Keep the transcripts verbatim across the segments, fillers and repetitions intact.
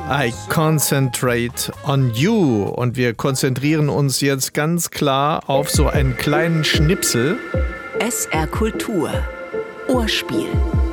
I concentrate on you. Und wir konzentrieren uns jetzt ganz klar auf so einen kleinen Schnipsel. S R Kultur. Ohrspiel.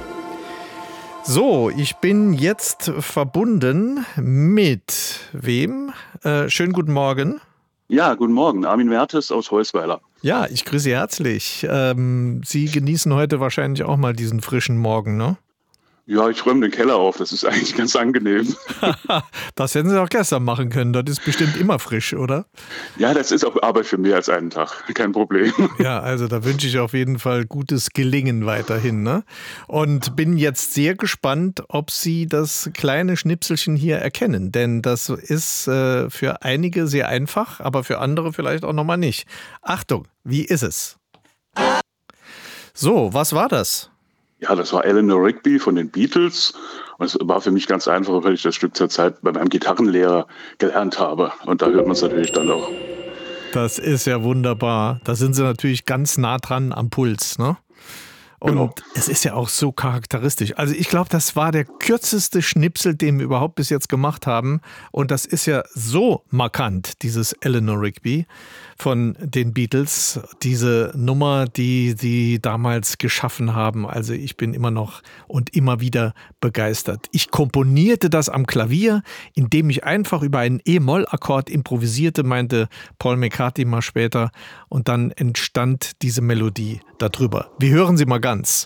So, ich bin jetzt verbunden mit wem? Äh, schönen guten Morgen. Ja, guten Morgen. Armin Mertes aus Heusweiler. Ja, ich grüße Sie herzlich. Ähm, Sie genießen heute wahrscheinlich auch mal diesen frischen Morgen, ne? Ja, ich räume den Keller auf. Das ist eigentlich ganz angenehm. Das hätten Sie auch gestern machen können. Das ist bestimmt immer frisch, oder? Ja, das ist auch Arbeit für mehr als einen Tag. Kein Problem. Ja, also da wünsche ich auf jeden Fall gutes Gelingen weiterhin, ne? Und bin jetzt sehr gespannt, ob Sie das kleine Schnipselchen hier erkennen. Denn das ist äh, für einige sehr einfach, aber für andere vielleicht auch nochmal nicht. Achtung, wie ist es? So, was war das? Ja, das war Eleanor Rigby von den Beatles. Und es war für mich ganz einfach, weil ich das Stück zur Zeit bei meinem Gitarrenlehrer gelernt habe. Und da hört man es natürlich dann auch. Das ist ja wunderbar. Da sind Sie natürlich ganz nah dran am Puls, ne? Und genau. Es ist ja auch so charakteristisch. Also ich glaube, das war der kürzeste Schnipsel, den wir überhaupt bis jetzt gemacht haben. Und das ist ja so markant, dieses Eleanor Rigby von den Beatles. Diese Nummer, die sie damals geschaffen haben. Also ich bin immer noch und immer wieder begeistert. Ich komponierte das am Klavier, indem ich einfach über einen E-Moll-Akkord improvisierte, meinte Paul McCartney mal später. Und dann entstand diese Melodie darüber. Wir hören sie mal ganz.